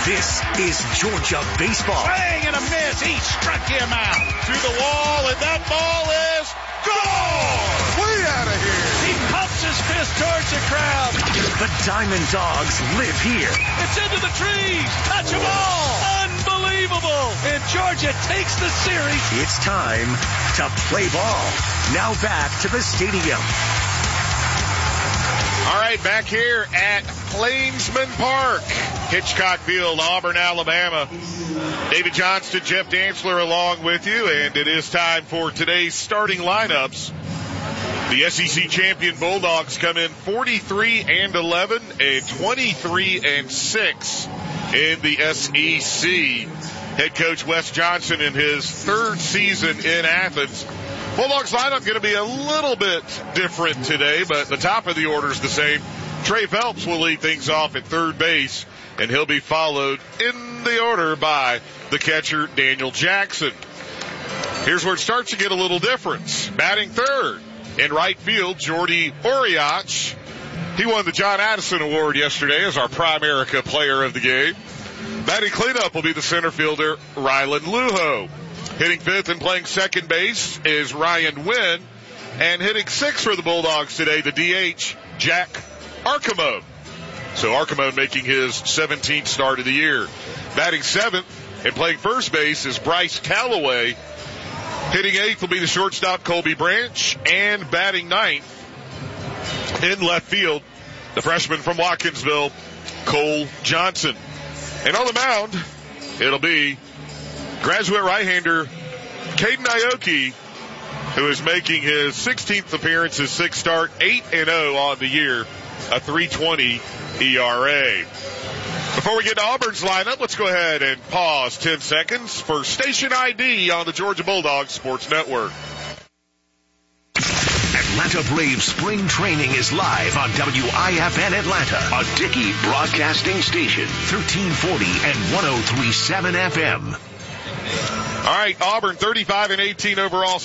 This is Georgia baseball. Swing and a miss. He struck him out. To the wall, and that ball is gone. Way out of here. He pumps his fist towards the crowd. The Diamond Dogs live here. It's into the trees. Touch them all. Unbelievable. And Georgia takes the series. It's time to play ball. Now back to the stadium. All right, back here at Plainsman Park, Hitchcock Field, Auburn, Alabama. David Johnston, Jeff Dantzler along with you, and it is time for today's starting lineups. The SEC champion Bulldogs come in 43-11 and 23-6 in the SEC. Head coach Wes Johnson in his third season in Athens. Bulldogs lineup going to be a little bit different today, but the top of the order is the same. Trey Phelps will lead things off at third base, and he'll be followed in the order by the catcher Daniel Jackson. Here's where it starts to get a little different. Batting third in right field, Jordy Oriach. He won the John Addison Award yesterday as our Primerica player of the game. Batting cleanup will be the center fielder Rylan Lujo. Hitting fifth and playing second base is Ryan Wynn. And hitting sixth for the Bulldogs today, the DH, Jack Archimode. So Archimode making his 17th start of the year. Batting seventh and playing first base is Bryce Callaway. Hitting eighth will be the shortstop, Colby Branch. And batting ninth in left field, the freshman from Watkinsville, Cole Johnson. And on the mound, it'll be graduate right-hander Caden Aoki, who is making his 16th appearance, his sixth start, 8-0 on the year, a 3.20 ERA. Before we get to Auburn's lineup, let's go ahead and pause 10 seconds for Station ID on the Georgia Bulldogs Sports Network. Atlanta Braves spring training is live on WIFN Atlanta, a Dickey broadcasting station, 1340 and 103.7 FM. All right, Auburn 35-18 overall,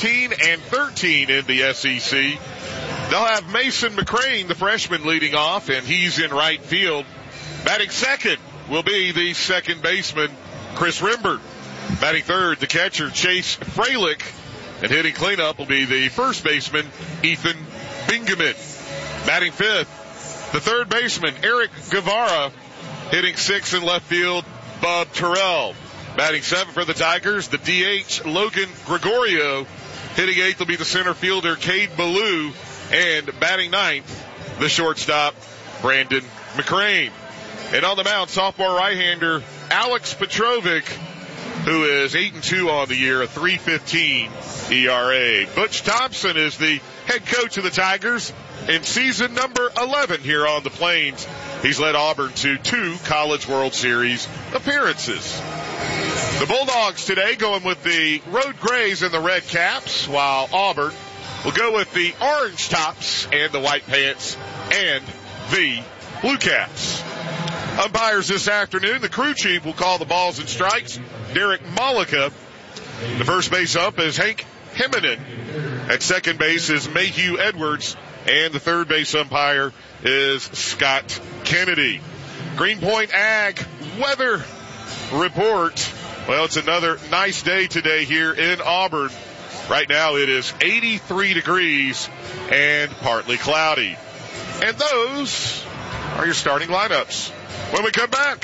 16-13 in the SEC. They'll have Mason McCrane, the freshman, leading off, and he's in right field. Batting second will be the second baseman, Chris Rimbert. Batting third, the catcher, Chase Freilich. And hitting cleanup will be the first baseman, Ethan Bingaman. Batting fifth, the third baseman, Eric Guevara. Hitting sixth in left field, Bub Terrell. Batting seventh for the Tigers, the DH, Logan Gregorio. Hitting eighth will be the center fielder, Cade Ballou. And batting ninth, the shortstop, Brandon McCrane. And on the mound, sophomore right-hander, Alex Petrovic, who is 8-2 on the year, a 3.15 ERA. Butch Thompson is the head coach of the Tigers in season number 11 here on the Plains. He's led Auburn to 2 College World Series appearances. The Bulldogs today going with the road grays and the red caps, while Auburn will go with the orange tops and the white pants and the blue caps. Umpires this afternoon, the crew chief will call the balls and strikes, Derek Malika. The first base ump is Hank Hemminen. At second base is Mayhew Edwards. And the third base umpire is Scott Kennedy. Greenpoint Ag weather report. Well, it's another nice day today here in Auburn. Right now it is 83 degrees and partly cloudy. And those are your starting lineups. When we come back,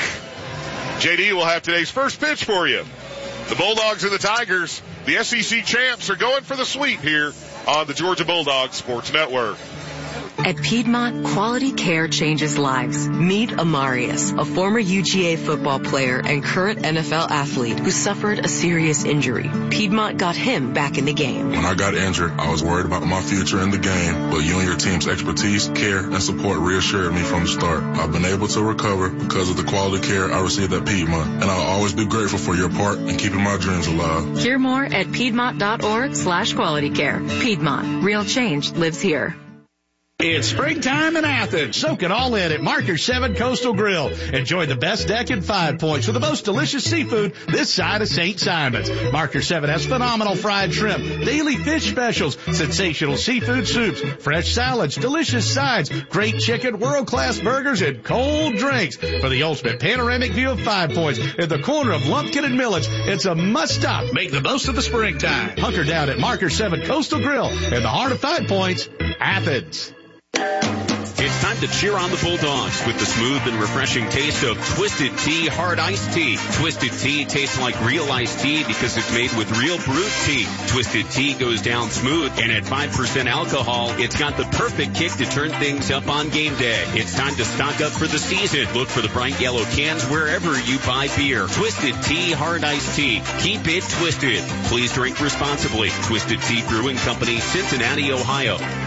JD will have today's first pitch for you. The Bulldogs and the Tigers, the SEC champs, are going for the sweep here on the Georgia Bulldogs Sports Network. At Piedmont, quality care changes lives. Meet Amarius, a former UGA football player and current NFL athlete who suffered a serious injury. Piedmont got him back in the game. When I got injured, I was worried about my future in the game, but you and your team's expertise, care, and support reassured me from the start. I've been able to recover because of the quality care I received at Piedmont, and I'll always be grateful for your part in keeping my dreams alive. Hear more at Piedmont.org/qualitycare. Piedmont, real change lives here. It's springtime in Athens. Soak it all in at Marker 7 Coastal Grill. Enjoy the best deck in 5 Points with the most delicious seafood this side of St. Simon's. Marker 7 has phenomenal fried shrimp, daily fish specials, sensational seafood soups, fresh salads, delicious sides, great chicken, world-class burgers, and cold drinks. For the ultimate panoramic view of 5 Points at the corner of Lumpkin and Millage, it's a must-stop. Make the most of the springtime. Hunker down at Marker 7 Coastal Grill in the heart of 5 Points, Athens. It's time to cheer on the Bulldogs with the smooth and refreshing taste of Twisted Tea Hard Iced Tea. Twisted Tea tastes like real iced tea because it's made with real brewed tea. Twisted Tea goes down smooth, and at 5% alcohol, it's got the perfect kick to turn things up on game day. It's time to stock up for the season. Look for the bright yellow cans wherever you buy beer. Twisted Tea Hard Iced Tea. Keep it twisted. Please drink responsibly. Twisted Tea Brewing Company, Cincinnati, Ohio.